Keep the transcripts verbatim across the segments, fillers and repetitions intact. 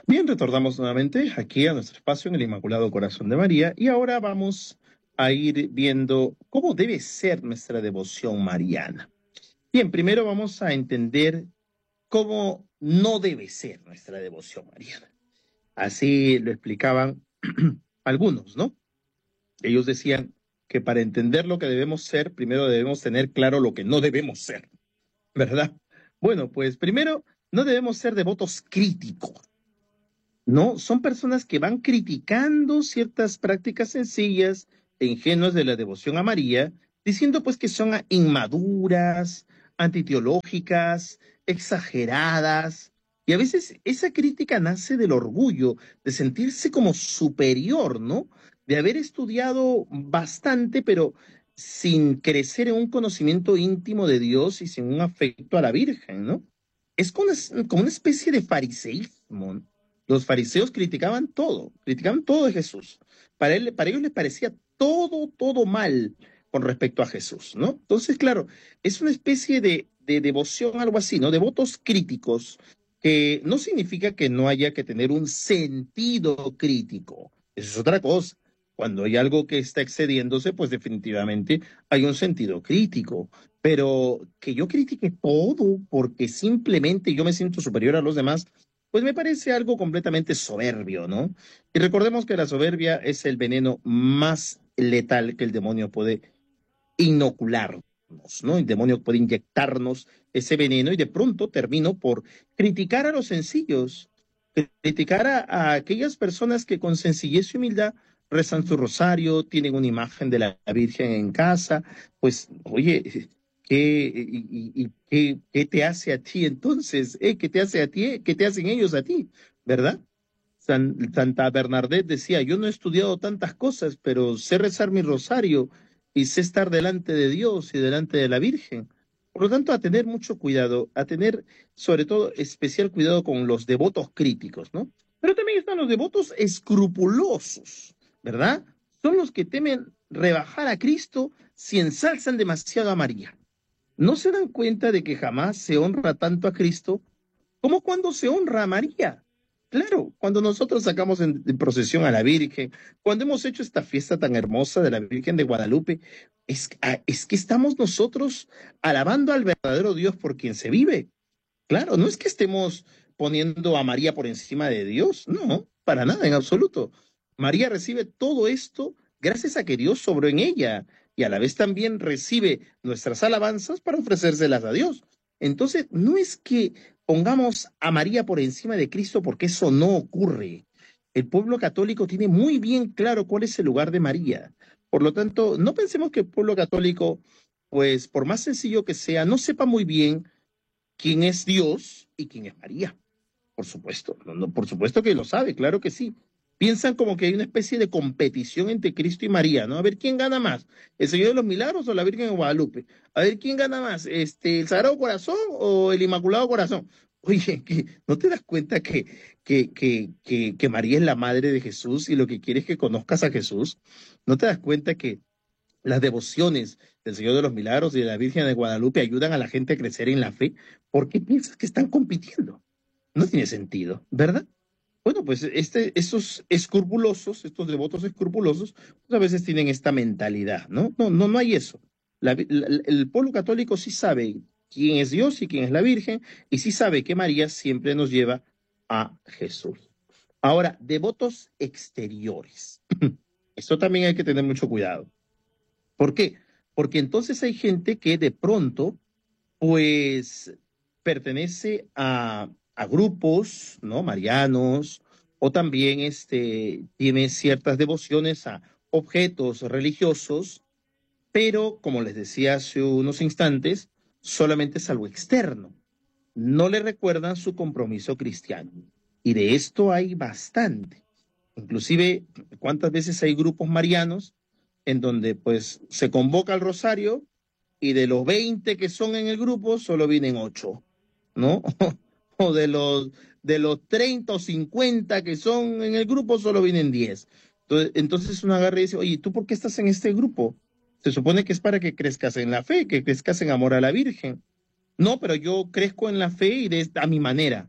Bien, retornamos nuevamente aquí a nuestro espacio en el Inmaculado Corazón de María y ahora vamos a ir viendo cómo debe ser nuestra devoción mariana. Bien, primero vamos a entender cómo no debe ser nuestra devoción mariana. Así lo explicaban algunos, ¿no? Ellos decían que para entender lo que debemos ser, primero debemos tener claro lo que no debemos ser, ¿verdad? Bueno, pues primero, no debemos ser devotos críticos. No, son personas que van criticando ciertas prácticas sencillas e ingenuas de la devoción a María, diciendo pues que son inmaduras, antiteológicas, exageradas. Y a veces esa crítica nace del orgullo, de sentirse como superior, ¿no? De haber estudiado bastante, pero sin crecer en un conocimiento íntimo de Dios y sin un afecto a la Virgen, ¿no? Es como una, como una especie de fariseísmo, ¿no? Los fariseos criticaban todo, criticaban todo de Jesús. Para, él, para ellos les parecía todo, todo mal con respecto a Jesús, ¿no? Entonces, claro, es una especie de, de devoción, algo así, ¿no? Devotos críticos, que no significa que no haya que tener un sentido crítico. Eso es otra cosa. Cuando hay algo que está excediéndose, pues definitivamente hay un sentido crítico. Pero que yo critique todo porque simplemente yo me siento superior a los demás, pues me parece algo completamente soberbio, ¿no? Y recordemos que la soberbia es el veneno más letal que el demonio puede inocularnos, ¿no? El demonio puede inyectarnos ese veneno y de pronto termino por criticar a los sencillos, criticar a, a aquellas personas que con sencillez y humildad rezan su rosario, tienen una imagen de la Virgen en casa, pues, oye, ¿qué, y, y, y qué, qué te hace a ti entonces? ¿Eh? ¿Qué te hace a ti? ¿Qué te hacen ellos a ti? ¿Verdad? San, Santa Bernadette decía, yo no he estudiado tantas cosas, pero sé rezar mi rosario y sé estar delante de Dios y delante de la Virgen. Por lo tanto, a tener mucho cuidado, a tener sobre todo especial cuidado con los devotos críticos, ¿no? Pero también están los devotos escrupulosos, ¿verdad? Son los que temen rebajar a Cristo si ensalzan demasiado a María. No se dan cuenta de que jamás se honra tanto a Cristo como cuando se honra a María. Claro, cuando nosotros sacamos en, en procesión a la Virgen, cuando hemos hecho esta fiesta tan hermosa de la Virgen de Guadalupe, es, es que estamos nosotros alabando al verdadero Dios por quien se vive. Claro, no es que estemos poniendo a María por encima de Dios, no, para nada, en absoluto. María recibe todo esto gracias a que Dios sobró en ella y a la vez también recibe nuestras alabanzas para ofrecérselas a Dios. Entonces, no es que pongamos a María por encima de Cristo porque eso no ocurre. El pueblo católico tiene muy bien claro cuál es el lugar de María. Por lo tanto, no pensemos que el pueblo católico, pues por más sencillo que sea, no sepa muy bien quién es Dios y quién es María. Por supuesto, no, no, por supuesto que lo sabe, claro que sí. Piensan como que hay una especie de competición entre Cristo y María, ¿no? A ver quién gana más, el Señor de los Milagros o la Virgen de Guadalupe. A ver quién gana más, este, el Sagrado Corazón o el Inmaculado Corazón. Oye, que ¿no te das cuenta que, que, que, que, que María es la madre de Jesús y lo que quiere es que conozcas a Jesús? ¿No te das cuenta que las devociones del Señor de los Milagros y de la Virgen de Guadalupe ayudan a la gente a crecer en la fe? ¿Por qué piensas que están compitiendo? No tiene sentido, ¿verdad? Bueno, pues este, estos escrupulosos, estos devotos escrupulosos, pues a veces tienen esta mentalidad, ¿no? No, no, no hay eso. La, la, el pueblo católico sí sabe quién es Dios y quién es la Virgen, y sí sabe que María siempre nos lleva a Jesús. Ahora, devotos exteriores. Esto también hay que tener mucho cuidado. ¿Por qué? Porque entonces hay gente que de pronto, pues, pertenece a, a grupos, ¿no? Marianos, o también este, tiene ciertas devociones a objetos religiosos, pero, como les decía hace unos instantes, solamente es algo externo. No le recuerdan su compromiso cristiano. Y de esto hay bastante. Inclusive, ¿cuántas veces hay grupos marianos en donde pues se convoca al rosario y de los veinte que son en el grupo solo vienen ocho, ¿no? O de los de los treinta o cincuenta que son en el grupo solo vienen diez. Entonces, entonces uno agarra y dice, oye, ¿tú por qué estás en este grupo? Se supone que es para que crezcas en la fe, que crezcas en amor a la Virgen. No, pero yo crezco en la fe y de esta, a mi manera.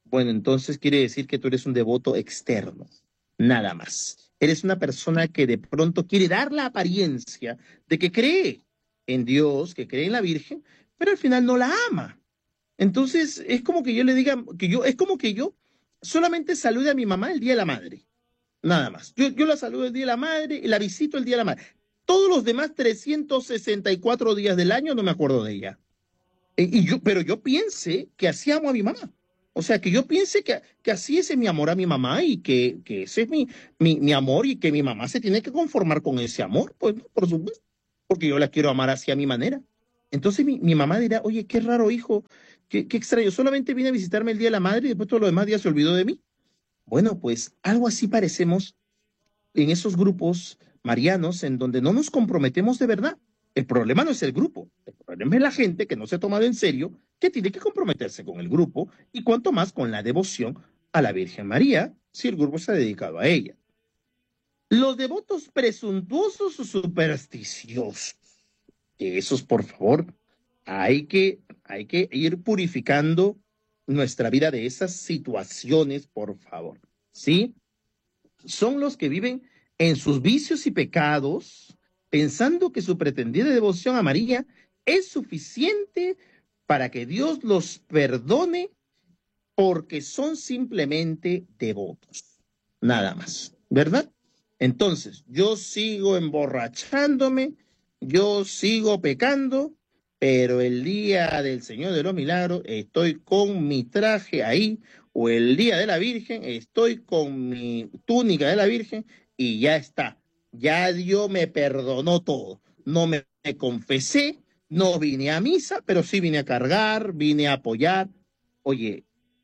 Bueno, entonces quiere decir que tú eres un devoto externo, nada más. Eres una persona que de pronto quiere dar la apariencia de que cree en Dios, que cree en la Virgen, pero al final no la ama. Entonces es como que yo le diga que yo, es como que yo solamente salude a mi mamá el Día de la Madre, nada más. Yo, yo la saludo el Día de la Madre y la visito el Día de la Madre. Todos los demás trescientos sesenta y cuatro días del año no me acuerdo de ella. Eh, Y yo, pero yo piense que así amo a mi mamá. O sea, que yo piense que, que así ese es mi amor a mi mamá y que, que ese es mi, mi, mi amor y que mi mamá se tiene que conformar con ese amor, pues, ¿no? Por supuesto, porque yo la quiero amar así a mi manera. Entonces mi, mi mamá dirá, oye, qué raro hijo, qué, qué extraño, solamente vine a visitarme el Día de la Madre y después todo lo demás días se olvidó de mí. Bueno, pues algo así parecemos en esos grupos marianos en donde no nos comprometemos de verdad. El problema no es el grupo, el problema es la gente que no se ha tomado en serio, que tiene que comprometerse con el grupo y cuanto más con la devoción a la Virgen María, si el grupo está dedicado a ella. Los devotos presuntuosos o supersticiosos, que esos, por favor, hay que, hay que ir purificando nuestra vida de esas situaciones, por favor. ¿Sí? Son los que viven en sus vicios y pecados, pensando que su pretendida devoción a María es suficiente para que Dios los perdone porque son simplemente devotos. Nada más, ¿verdad? Entonces, yo sigo emborrachándome, yo sigo pecando, pero el día del Señor de los Milagros estoy con mi traje ahí, o el día de la Virgen estoy con mi túnica de la Virgen y ya está. Ya Dios me perdonó todo. No me, me confesé, no vine a misa, pero sí vine a cargar, vine a apoyar. Oye,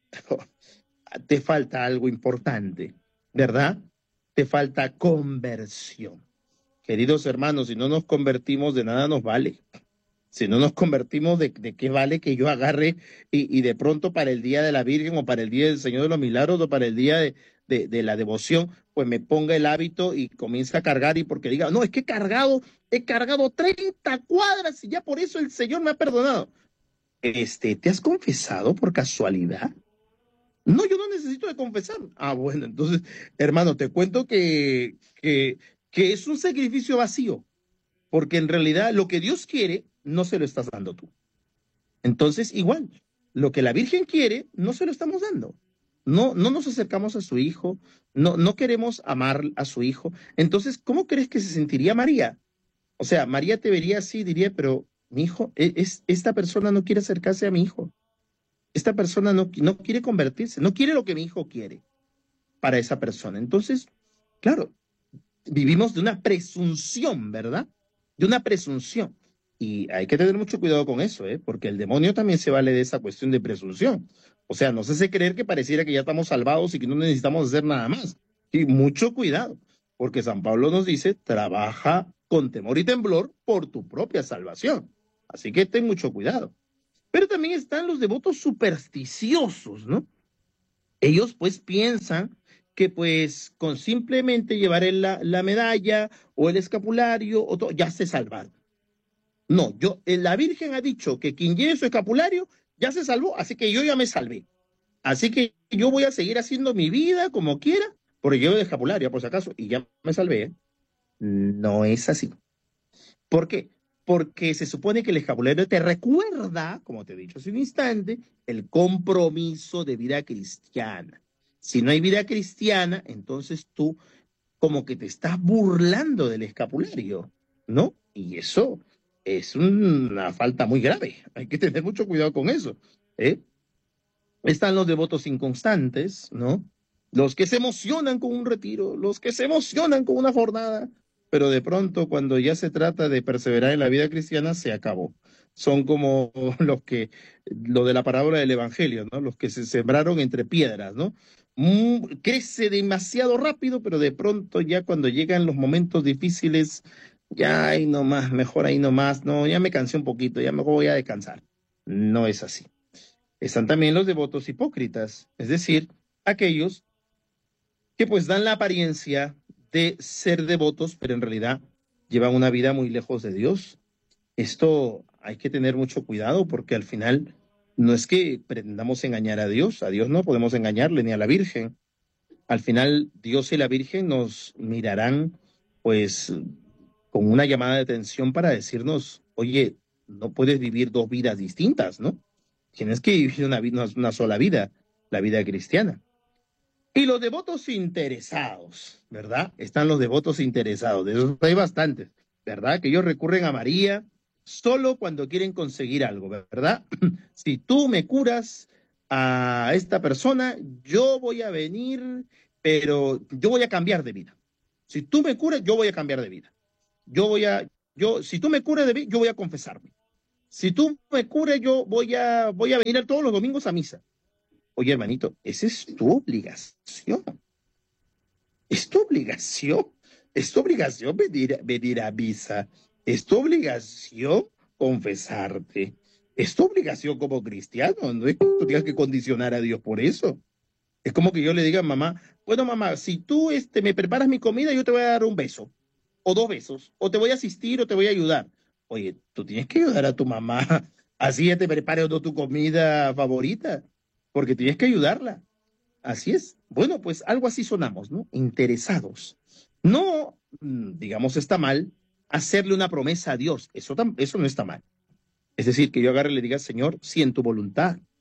te falta algo importante, ¿verdad? Te falta conversión. Queridos hermanos, si no nos convertimos, de nada nos vale. Si no nos convertimos, ¿de, de qué vale que yo agarre y, y de pronto para el Día de la Virgen o para el Día del Señor de los Milagros o para el Día de, de, de la devoción, pues me ponga el hábito y comience a cargar y porque diga, no, es que he cargado, he cargado treinta cuadras y ya por eso el Señor me ha perdonado. Este, ¿te has confesado por casualidad? No, yo no necesito de confesar. Ah, bueno, entonces, hermano, te cuento que, que, que es un sacrificio vacío, porque en realidad lo que Dios quiere no se lo estás dando tú. Entonces, igual, lo que la Virgen quiere no se lo estamos dando. No, no nos acercamos a su hijo, no, no queremos amar a su hijo. Entonces, ¿cómo crees que se sentiría María? O sea, María te vería así, diría, pero mi hijo, e- es, esta persona no quiere acercarse a mi hijo. Esta persona no, no quiere convertirse, no quiere lo que mi hijo quiere para esa persona. Entonces, claro, vivimos de una presunción, ¿verdad? De una presunción. Y hay que tener mucho cuidado con eso, ¿eh? Porque el demonio también se vale de esa cuestión de presunción. O sea, no se hace creer que pareciera que ya estamos salvados y que no necesitamos hacer nada más. Y mucho cuidado, porque San Pablo nos dice, trabaja con temor y temblor por tu propia salvación. Así que ten mucho cuidado. Pero también están los devotos supersticiosos, ¿no? Ellos pues piensan que pues con simplemente llevar el- la, la medalla o el escapulario o todo, ya se salvaron. No, yo, eh, la Virgen ha dicho que quien lleve su escapulario ya se salvó, así que yo ya me salvé. Así que yo voy a seguir haciendo mi vida como quiera, porque llevo el escapulario, por si acaso, y ya me salvé. ¿Eh? No es así. ¿Por qué? Porque se supone que el escapulario te recuerda, como te he dicho hace un instante, el compromiso de vida cristiana. Si no hay vida cristiana, entonces tú como que te estás burlando del escapulario, ¿no? Y eso es una falta muy grave. Hay que tener mucho cuidado con eso, ¿eh? Están los devotos inconstantes, ¿no? Los que se emocionan con un retiro, los que se emocionan con una jornada, pero de pronto cuando ya se trata de perseverar en la vida cristiana, se acabó. Son como los que, lo de la parábola del Evangelio, ¿no? Los que se sembraron entre piedras, ¿no? Mm, crece demasiado rápido, pero de pronto ya cuando llegan los momentos difíciles, ya ahí nomás, mejor ahí nomás, no, ya me cansé un poquito, ya mejor voy a descansar. No es así. Están también los devotos hipócritas, es decir, aquellos que pues dan la apariencia de ser devotos, pero en realidad llevan una vida muy lejos de Dios. Esto hay que tener mucho cuidado porque al final No es que pretendamos engañar a Dios, a Dios no podemos engañarle ni a la Virgen. Al final, Dios y la Virgen nos mirarán, pues, con una llamada de atención para decirnos, oye, no puedes vivir dos vidas distintas, ¿no? Tienes que vivir una, una, una sola vida, la vida cristiana. Y los devotos interesados, ¿verdad? Están los devotos interesados, de esos hay bastantes, ¿verdad? Que ellos recurren a María solo cuando quieren conseguir algo, ¿verdad? Si tú me curas a esta persona, yo voy a venir, pero yo voy a cambiar de vida. Si tú me curas, yo voy a cambiar de vida. Yo voy a, yo, si tú me curas de vida, yo voy a confesarme. Si tú me curas, yo voy a, voy a venir todos los domingos a misa. Oye, hermanito, esa es tu obligación. Es tu obligación. Es tu obligación venir, venir a misa. Es tu obligación confesarte. Es tu obligación como cristiano. No es que tú tengas que condicionar a Dios por eso. Es como que yo le diga a mamá, bueno, mamá, si tú este, me preparas mi comida, yo te voy a dar un beso. O dos besos. O te voy a asistir o te voy a ayudar. Oye, tú tienes que ayudar a tu mamá. Así ya te prepare o no tu comida favorita. Porque tienes que ayudarla. Así es. Bueno, pues algo así sonamos, ¿no? Interesados. No, mm, digamos, está mal hacerle una promesa a Dios. Eso, tam- eso no está mal. Es decir, que yo agarre y le diga, Señor, si en tu voluntad